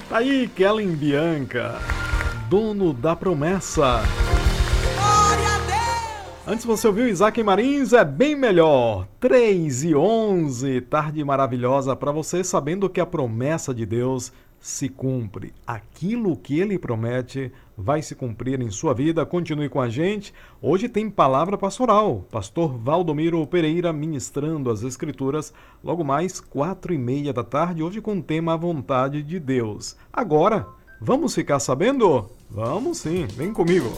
Tá aí Kellen Bianca, dono da promessa. Antes você ouviu Isaac Marins, é bem melhor. 3:11, tarde maravilhosa para você, sabendo que a promessa de Deus se cumpre. Aquilo que Ele promete vai se cumprir em sua vida. Continue com a gente. Hoje tem palavra pastoral. Pastor Valdomiro Pereira ministrando as Escrituras. Logo mais 4:30 da tarde, hoje com o tema A Vontade de Deus. Agora, vamos ficar sabendo? Vamos sim, vem comigo.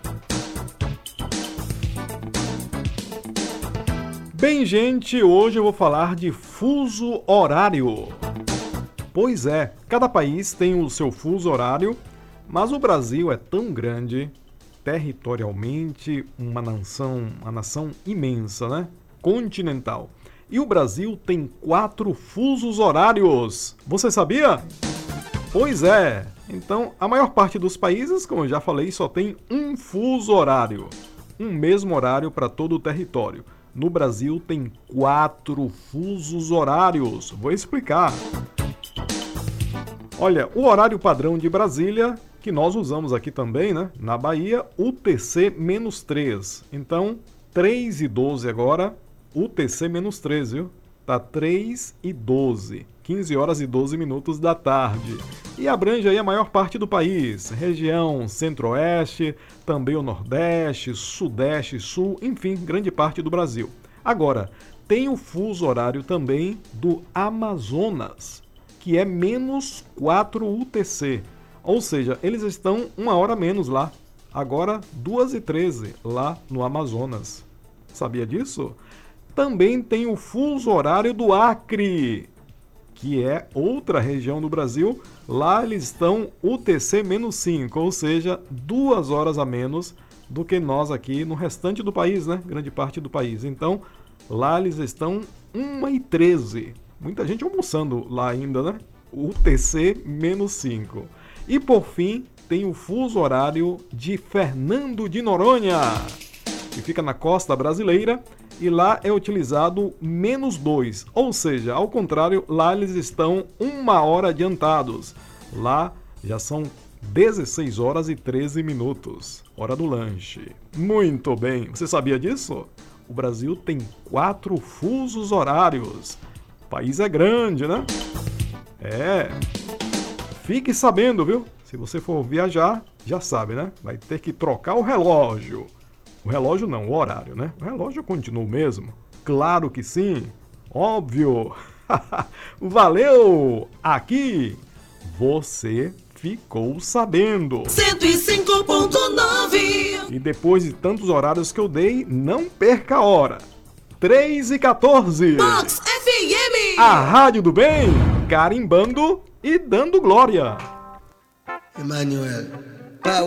Bem, gente, hoje eu vou falar de fuso horário. Pois é, cada país tem o seu fuso horário, mas o Brasil é tão grande, territorialmente, uma nação imensa, né? Continental. E o Brasil tem 4 fusos horários. Você sabia? Pois é. Então, a maior parte dos países, como eu já falei, só tem um fuso horário. Um mesmo horário para todo o território. No Brasil tem 4 fusos horários. Vou explicar. Olha, o horário padrão de Brasília, que nós usamos aqui também, né? Na Bahia, UTC-3. Então, 3:12 agora, UTC-3, viu? Tá 3:12. 15 horas e 12 minutos da tarde. E abrange aí a maior parte do país, região centro-oeste, também o nordeste, sudeste, sul, enfim, grande parte do Brasil. Agora, tem o fuso horário também do Amazonas, que é menos 4 UTC, ou seja, eles estão 1 hora menos lá, agora 2:13 lá no Amazonas. Sabia disso? Também tem o fuso horário do Acre, que é outra região do Brasil. Lá eles estão UTC-5, ou seja, 2 horas a menos do que nós aqui no restante do país, né? Grande parte do país. Então, lá eles estão 1:13. Muita gente almoçando lá ainda, né? UTC-5. E por fim, tem o fuso horário de Fernando de Noronha, que fica na costa brasileira. E lá é utilizado -2, ou seja, ao contrário, lá eles estão 1 hora adiantados. Lá já são 16 horas e 13 minutos, hora do lanche. Muito bem, você sabia disso? O Brasil tem 4 fusos horários. O país é grande, né? É. Fique sabendo, viu? Se você for viajar, já sabe, né? Vai ter que trocar o relógio. O relógio não, o horário, né? O relógio continua o mesmo. Claro que sim, óbvio. Valeu! Aqui você ficou sabendo. 105.9. E depois de tantos horários que eu dei, não perca a hora. 3:14. Box FM. A Rádio do Bem, carimbando e dando glória. Emmanuel.